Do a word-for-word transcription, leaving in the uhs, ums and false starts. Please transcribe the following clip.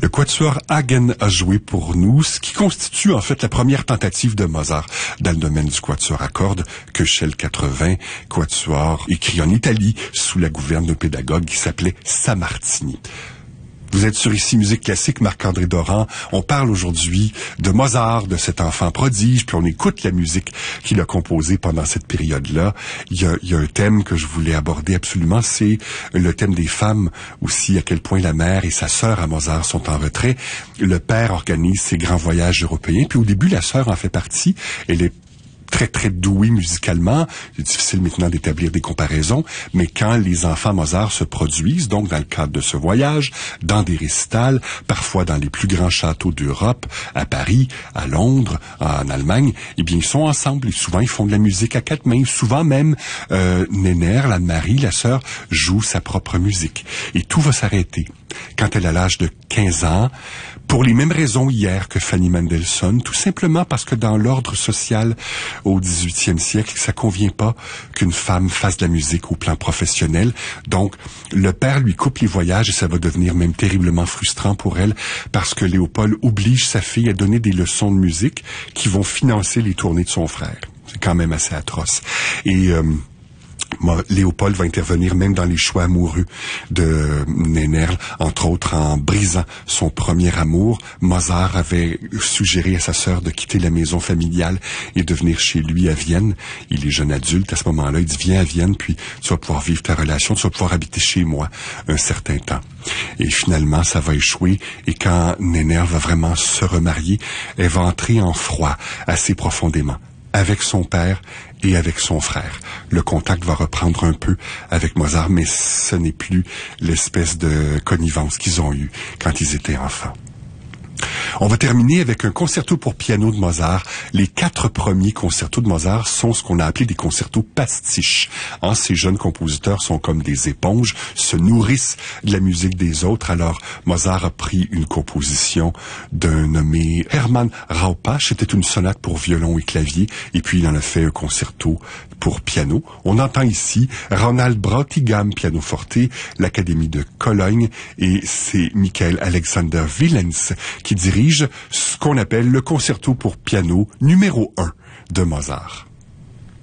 Le quatuor Hagen a joué pour nous, ce qui constitue en fait la première tentative de Mozart dans le domaine du quatuor à cordes, Köchel quatre-vingts, quatuor écrit en Italie sous la gouverne d'un pédagogue qui s'appelait Sammartini. Vous êtes sur Ici Musique Classique, Marc-André Doran. On parle aujourd'hui de Mozart, de cet enfant prodige, puis on écoute la musique qu'il a composée pendant cette période-là. Il y a, il y a un thème que je voulais aborder absolument, c'est le thème des femmes aussi, à quel point la mère et sa sœur à Mozart sont en retrait. Le père organise ses grands voyages européens, puis au début, la sœur en fait partie. Elle est très, très doué musicalement. C'est difficile maintenant d'établir des comparaisons, mais quand les enfants Mozart se produisent, donc dans le cadre de ce voyage, dans des récitals, parfois dans les plus grands châteaux d'Europe, à Paris, à Londres, en Allemagne, eh bien, ils sont ensemble et souvent ils font de la musique à quatre mains. Souvent même, euh, Néner, la Marie, la sœur, joue sa propre musique. Et tout va s'arrêter quand elle a l'âge de quinze ans, pour les mêmes raisons hier que Fanny Mendelssohn, tout simplement parce que dans l'ordre social au dix-huitième siècle, ça convient pas qu'une femme fasse de la musique au plan professionnel. Donc, le père lui coupe les voyages et ça va devenir même terriblement frustrant pour elle parce que Léopold oblige sa fille à donner des leçons de musique qui vont financer les tournées de son frère. C'est quand même assez atroce. Et euh, Léopold va intervenir même dans les choix amoureux de Néner, entre autres en brisant son premier amour. Mozart avait suggéré à sa sœur de quitter la maison familiale et de venir chez lui à Vienne. Il est jeune adulte à ce moment-là. Il dit, viens à Vienne, puis tu vas pouvoir vivre ta relation, tu vas pouvoir habiter chez moi un certain temps. Et finalement, ça va échouer. Et quand Néner va vraiment se remarier, elle va entrer en froid assez profondément avec son père et avec son frère. Le contact va reprendre un peu avec Mozart, mais ce n'est plus l'espèce de connivence qu'ils ont eue quand ils étaient enfants. On va terminer avec un concerto pour piano de Mozart. Les quatre premiers concertos de Mozart sont ce qu'on a appelé des concertos pastiches. Hein, ces jeunes compositeurs sont comme des éponges, se nourrissent de la musique des autres. Alors, Mozart a pris une composition d'un nommé Hermann Raupach. C'était une sonate pour violon et clavier. Et puis, il en a fait un concerto pour piano. On entend ici Ronald Bräutigam, pianoforte, l'Académie de Cologne. Et c'est Michael Alexander Willens qui dirige ce qu'on appelle le concerto pour piano numéro un de Mozart.